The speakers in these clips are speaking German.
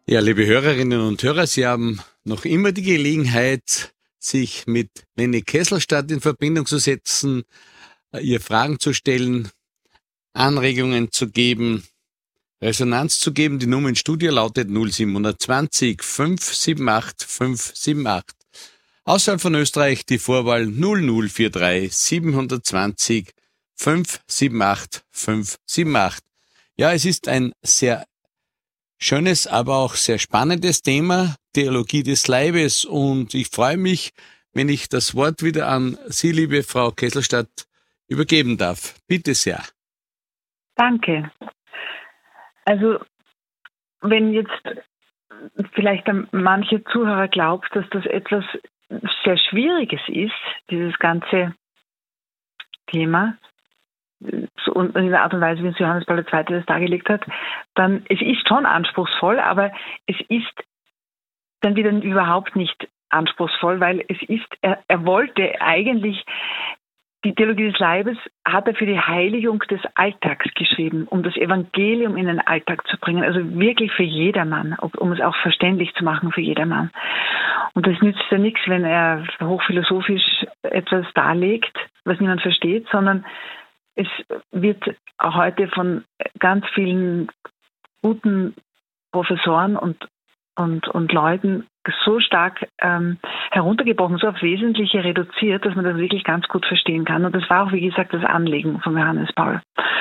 Ja, liebe Hörerinnen und Hörer, Sie haben noch immer die Gelegenheit, sich mit Leni Kesselstadt in Verbindung zu setzen, ihr Fragen zu stellen, Anregungen zu geben, Resonanz zu geben. Die Nummer ins Studio lautet 0720 578 578. Außerhalb von Österreich die Vorwahl 0043 720 578 578. Ja, es ist ein sehr schönes, aber auch sehr spannendes Thema, Theologie des Leibes. Und ich freue mich, wenn ich das Wort wieder an Sie, liebe Frau Kesselstadt, übergeben darf. Bitte sehr. Danke. Also, wenn jetzt vielleicht manche Zuhörer glaubt, dass das etwas sehr Schwieriges ist, dieses ganze Thema, und in der Art und Weise, wie es Johannes Paul II. Das dargelegt hat, dann, es ist schon anspruchsvoll, aber es ist dann wieder überhaupt nicht anspruchsvoll, weil es ist, er wollte eigentlich, die Theologie des Leibes hat er für die Heiligung des Alltags geschrieben, um das Evangelium in den Alltag zu bringen, also wirklich für jedermann, um es auch verständlich zu machen für jedermann. Und das nützt ja nichts, wenn er hochphilosophisch etwas darlegt, was niemand versteht, sondern es wird heute von ganz vielen guten Professoren und Leuten so stark heruntergebrochen, so aufs Wesentliche reduziert, dass man das wirklich ganz gut verstehen kann. Und das war auch, wie gesagt, das Anliegen von Johannes Paul.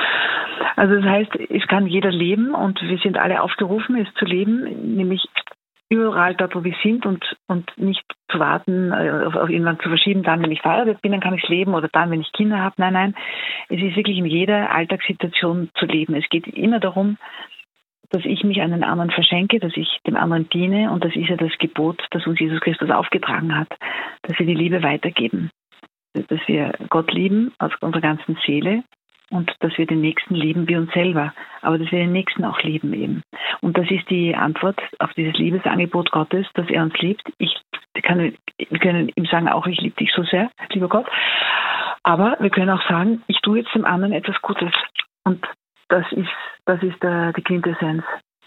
Also das heißt, es kann jeder leben und wir sind alle aufgerufen, es zu leben, nämlich überall dort, wo wir sind und nicht zu warten, auf irgendwann zu verschieben, dann, wenn ich verheiratet bin, dann kann ich leben oder dann, wenn ich Kinder habe. Nein. Es ist wirklich in jeder Alltagssituation zu leben. Es geht immer darum, dass ich mich an den anderen verschenke, dass ich dem anderen diene und das ist ja das Gebot, das uns Jesus Christus aufgetragen hat, dass wir die Liebe weitergeben, dass wir Gott lieben aus unserer ganzen Seele und dass wir den Nächsten lieben wie uns selber, aber dass wir den Nächsten auch lieben eben. Und das ist die Antwort auf dieses Liebesangebot Gottes, dass er uns liebt. Wir können ihm sagen, auch ich liebe dich so sehr, lieber Gott, aber wir können auch sagen, ich tue jetzt dem anderen etwas Gutes und das ist die Quintessenz.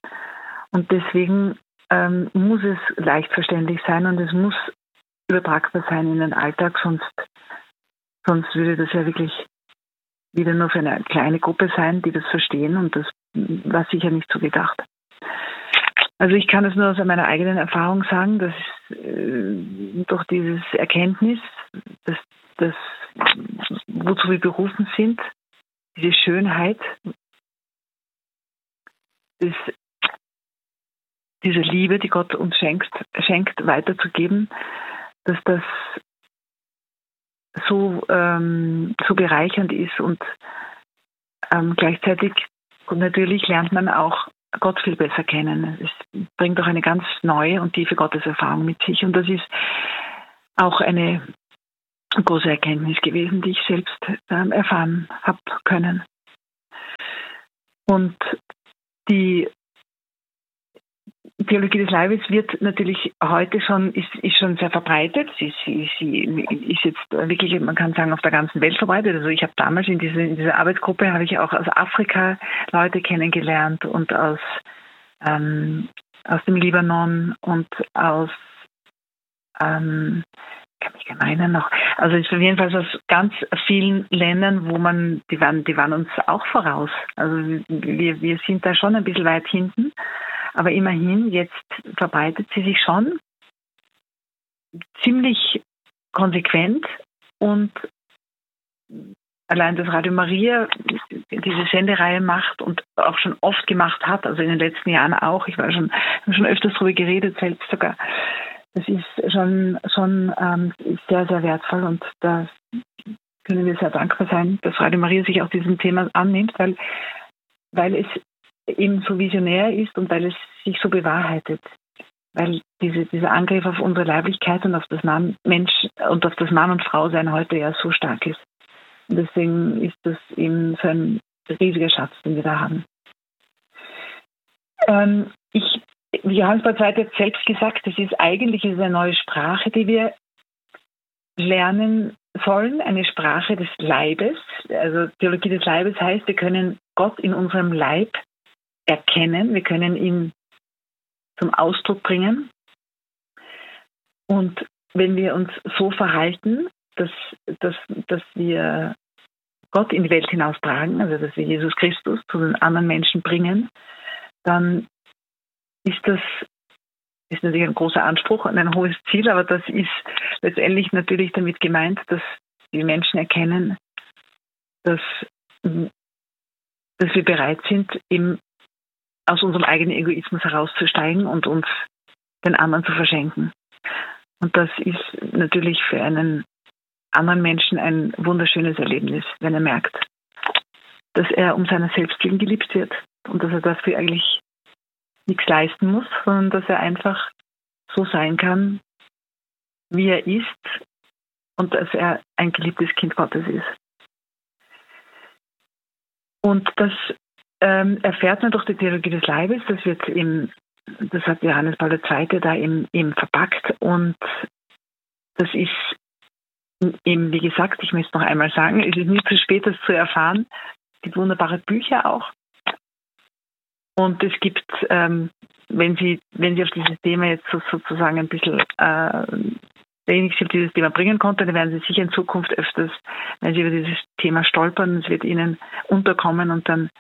Und deswegen muss es leicht verständlich sein und es muss übertragbar sein in den Alltag, sonst würde das ja wirklich wieder nur für eine kleine Gruppe sein, die das verstehen und das war sicher nicht so gedacht. Also ich kann es nur aus meiner eigenen Erfahrung sagen, dass durch dieses Erkenntnis, dass wozu wir berufen sind, diese Schönheit, diese Liebe, die Gott uns schenkt, weiterzugeben, dass das so bereichernd ist und gleichzeitig und natürlich lernt man auch Gott viel besser kennen. Es bringt auch eine ganz neue und tiefe Gotteserfahrung mit sich und das ist auch eine große Erkenntnis gewesen, die ich selbst erfahren habe können. Und die Theologie des Leibes wird natürlich heute schon, ist schon sehr verbreitet. Sie ist jetzt wirklich, man kann sagen, auf der ganzen Welt verbreitet. Also ich habe damals in dieser Arbeitsgruppe, habe ich auch aus Afrika Leute kennengelernt und aus dem Libanon und aus, kann mich gerne erinnern noch, also jedenfalls aus ganz vielen Ländern, die waren uns auch voraus. Also wir sind da schon ein bisschen weit hinten. Aber immerhin, jetzt verbreitet sie sich schon ziemlich konsequent und allein, dass Radio Maria diese Sendereihe macht und auch schon oft gemacht hat, also in den letzten Jahren auch, ich war schon öfters darüber geredet, selbst sogar, das ist schon sehr, sehr wertvoll und da können wir sehr dankbar sein, dass Radio Maria sich auch diesem Thema annimmt, weil es eben so visionär ist und weil es sich so bewahrheitet. Weil dieser Angriff auf unsere Leiblichkeit und auf das Mann und Frau sein heute ja so stark ist. Und deswegen ist das eben so ein riesiger Schatz, den wir da haben. Johannes Paul II hat selbst gesagt, es ist eine neue Sprache, die wir lernen sollen, eine Sprache des Leibes. Also Theologie des Leibes heißt, wir können Gott in unserem Leib erkennen, wir können ihn zum Ausdruck bringen. Und wenn wir uns so verhalten, dass wir Gott in die Welt hinaustragen, also dass wir Jesus Christus zu den anderen Menschen bringen, dann ist natürlich ein großer Anspruch und ein hohes Ziel, aber das ist letztendlich natürlich damit gemeint, dass die Menschen erkennen, dass wir bereit sind, eben aus unserem eigenen Egoismus herauszusteigen und uns den anderen zu verschenken. Und das ist natürlich für einen anderen Menschen ein wunderschönes Erlebnis, wenn er merkt, dass er um seiner selbst willen geliebt wird und dass er dafür eigentlich nichts leisten muss, sondern dass er einfach so sein kann, wie er ist und dass er ein geliebtes Kind Gottes ist. Und das erfährt man durch die Theologie des Leibes, das hat Johannes Paul II. Da eben verpackt und das ist eben, wie gesagt, ich möchte es noch einmal sagen, es ist nie zu spät, das zu erfahren. Es gibt wunderbare Bücher auch. Und es gibt, wenn Sie auf dieses Thema jetzt sozusagen ein bisschen wenig Sie auf dieses Thema bringen konnten, dann werden Sie sicher in Zukunft öfters, wenn Sie über dieses Thema stolpern, es wird Ihnen unterkommen und dann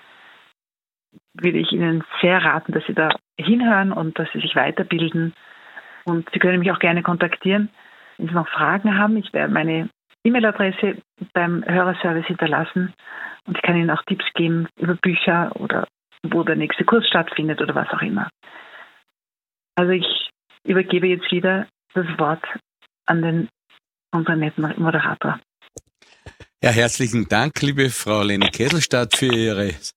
würde ich Ihnen sehr raten, dass Sie da hinhören und dass Sie sich weiterbilden. Und Sie können mich auch gerne kontaktieren, wenn Sie noch Fragen haben. Ich werde meine E-Mail-Adresse beim Hörerservice hinterlassen und ich kann Ihnen auch Tipps geben über Bücher oder wo der nächste Kurs stattfindet oder was auch immer. Also ich übergebe jetzt wieder das Wort an unseren netten Moderator. Ja, herzlichen Dank, liebe Frau Leni Kesselstadt, für Ihres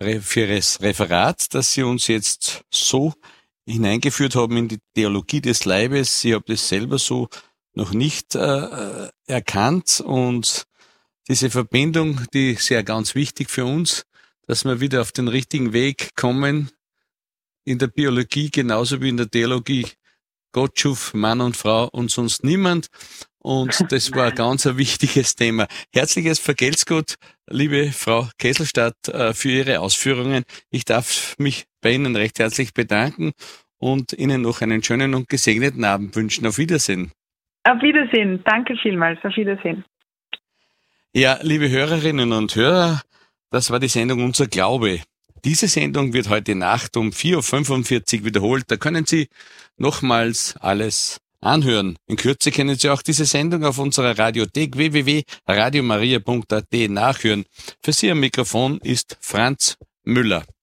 Referat, dass Sie uns jetzt so hineingeführt haben in die Theologie des Leibes. Ich habe das selber so noch nicht erkannt und diese Verbindung, die ist ja ganz wichtig für uns, dass wir wieder auf den richtigen Weg kommen in der Biologie genauso wie in der Theologie. Gott schuf Mann und Frau und sonst niemand. Und das war ein ganz wichtiges Thema. Herzliches Vergelt's Gott, liebe Frau Kesselstadt, für Ihre Ausführungen. Ich darf mich bei Ihnen recht herzlich bedanken und Ihnen noch einen schönen und gesegneten Abend wünschen. Auf Wiedersehen. Auf Wiedersehen. Danke vielmals. Auf Wiedersehen. Ja, liebe Hörerinnen und Hörer, das war die Sendung Unser Glaube. Diese Sendung wird heute Nacht um 4.45 Uhr wiederholt. Da können Sie nochmals alles anhören. In Kürze können Sie auch diese Sendung auf unserer Radiothek www.radiomaria.at nachhören. Für Sie am Mikrofon ist Franz Müller.